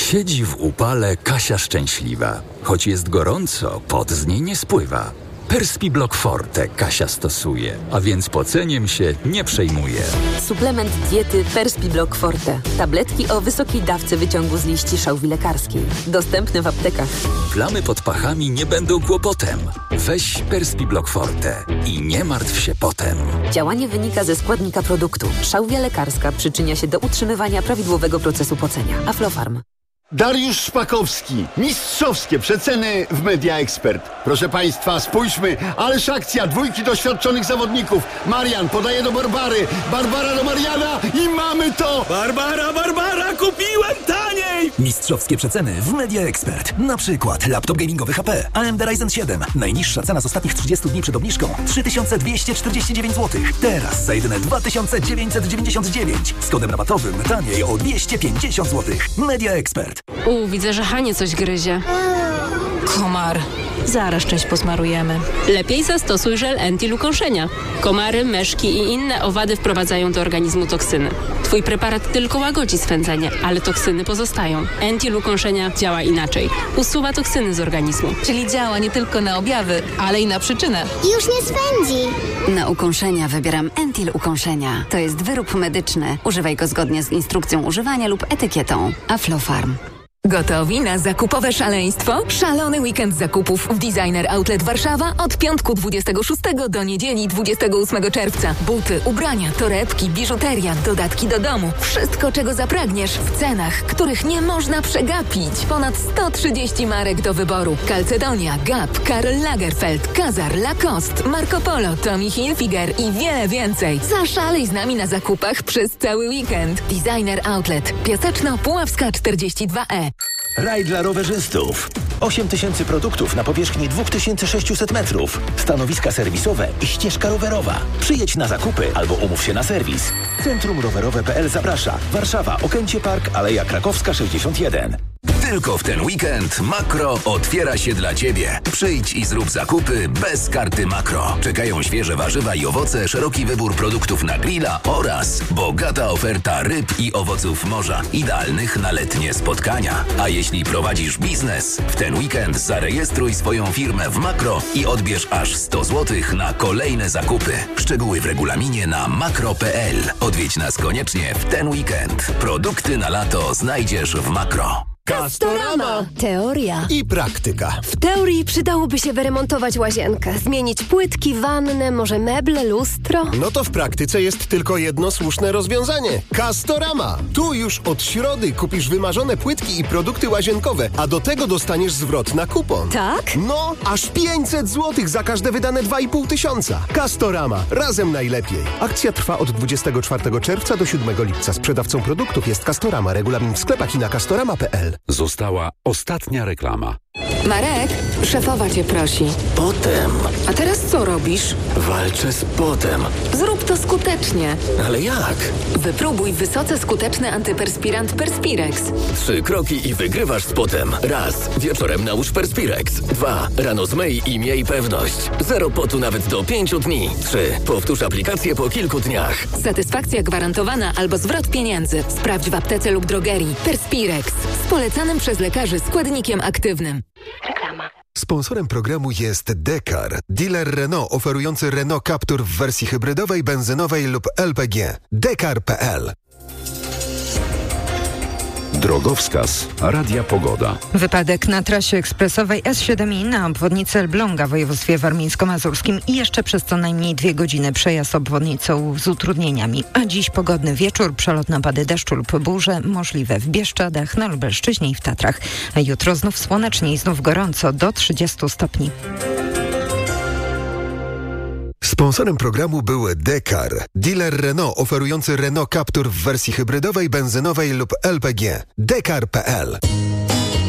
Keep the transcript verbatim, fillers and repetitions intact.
Siedzi w upale Kasia szczęśliwa. Choć jest gorąco, pot z niej nie spływa. Perspiblock Forte Kasia stosuje, a więc poceniem się nie przejmuje. Suplement diety Perspiblock Forte. Tabletki o wysokiej dawce wyciągu z liści szałwi lekarskiej. Dostępne w aptekach. Plamy pod pachami nie będą kłopotem. Weź Perspiblock Forte i nie martw się potem. Działanie wynika ze składnika produktu. Szałwia lekarska przyczynia się do utrzymywania prawidłowego procesu pocenia. Aflofarm. Dariusz Szpakowski. Mistrzowskie przeceny w Media Expert. Proszę Państwa, spójrzmy, ależ akcja, dwójki doświadczonych zawodników. Marian podaje do Barbary, Barbara do Mariana i mamy to! Barbara, Barbara, kupiłem taniej! Mistrzowskie przeceny w Media Expert. Na przykład laptop gamingowy H P A M D Ryzen siedem. Najniższa cena z ostatnich trzydziestu dni przed obniżką trzy tysiące dwieście czterdzieści dziewięć złotych. Teraz za jedyne dwa tysiące dziewięćset dziewięćdziesiąt dziewięć. Z kodem rabatowym taniej o dwieście pięćdziesiąt złotych. Media Expert. U, widzę, że Hanie coś gryzie. Komar. Zaraz część posmarujemy. Lepiej zastosuj żel Entil ukąszenia. Komary, meszki i inne owady wprowadzają do organizmu toksyny. Twój preparat tylko łagodzi swędzenie, ale toksyny pozostają. Entil ukąszenia działa inaczej. Usuwa toksyny z organizmu. Czyli działa nie tylko na objawy, ale i na przyczynę. Już nie swędzi. Na ukąszenia wybieram Entil ukąszenia. To jest wyrób medyczny. Używaj go zgodnie z instrukcją używania lub etykietą. Aflofarm. Gotowi na zakupowe szaleństwo? Szalony weekend zakupów w Designer Outlet Warszawa od piątku dwudziestego szóstego do niedzieli dwudziestego ósmego czerwca. Buty, ubrania, torebki, biżuteria, dodatki do domu. Wszystko, czego zapragniesz w cenach, których nie można przegapić. Ponad sto trzydzieści marek do wyboru. Calcedonia, Gap, Karl Lagerfeld, Kazar, Lacoste, Marco Polo, Tommy Hilfiger i wiele więcej. Zaszalej z nami na zakupach przez cały weekend. Designer Outlet. Piaseczno-Puławska czterdzieści dwa E. Raj dla rowerzystów. osiem tysięcy produktów na powierzchni dwa tysiące sześćset metrów. Stanowiska serwisowe i ścieżka rowerowa. Przyjedź na zakupy albo umów się na serwis. Centrum Rowerowe kropka p l zaprasza. Warszawa, Okęcie Park, Aleja Krakowska sześćdziesiąt jeden. Tylko w ten weekend Makro otwiera się dla Ciebie. Przyjdź i zrób zakupy bez karty Makro. Czekają świeże warzywa i owoce, szeroki wybór produktów na grilla oraz bogata oferta ryb i owoców morza, idealnych na letnie spotkania. A jeśli prowadzisz biznes, w ten weekend zarejestruj swoją firmę w Makro i odbierz aż sto złotych na kolejne zakupy. Szczegóły w regulaminie na makro kropka p l. Odwiedź nas koniecznie w ten weekend. Produkty na lato znajdziesz w Makro. Castorama. Teoria i praktyka. W teorii przydałoby się wyremontować łazienkę, zmienić płytki, wannę, może meble, lustro. No to w praktyce jest tylko jedno słuszne rozwiązanie. Castorama. Tu już od środy kupisz wymarzone płytki i produkty łazienkowe, a do tego dostaniesz zwrot na kupon. Tak? No, aż pięćset złotych za każde wydane dwa i pół tysiąca. Castorama. Razem najlepiej. Akcja trwa od dwudziestego czwartego czerwca do siódmego lipca. Sprzedawcą produktów jest Castorama. Regulamin w sklepach i na castorama kropka p l. Została ostatnia reklama. Marek, szefowa cię prosi. Potem. A teraz co robisz? Walczę z potem. Zrób to skutecznie. Ale jak? Wypróbuj wysoce skuteczny antyperspirant Perspirex. Trzy kroki i wygrywasz z potem. Raz. Wieczorem nałóż Perspirex. Dwa. Rano zmyj i miej pewność. Zero potu nawet do pięciu dni. Trzy. Powtórz aplikację po kilku dniach. Satysfakcja gwarantowana albo zwrot pieniędzy. Sprawdź w aptece lub drogerii. Perspirex. Z polecanym przez lekarzy składnikiem aktywnym. Reklama. Sponsorem programu jest Dekar, dealer Renault oferujący Renault Captur w wersji hybrydowej, benzynowej lub L P G. Dekar kropka p l. Drogowskaz Radia Pogoda. Wypadek na trasie ekspresowej S siedem i na obwodnicy Elbląga w województwie warmińsko-mazurskim i jeszcze przez co najmniej dwie godziny przejazd obwodnicą z utrudnieniami. A dziś pogodny wieczór, przelotne opady deszczu lub burze możliwe w Bieszczadach, na Lubelszczyźnie i w Tatrach. A jutro znów słonecznie i znów gorąco do trzydziestu stopni. Sponsorem programu był Dekar, dealer Renault oferujący Renault Captur w wersji hybrydowej, benzynowej lub L P G. Dekar kropka p l.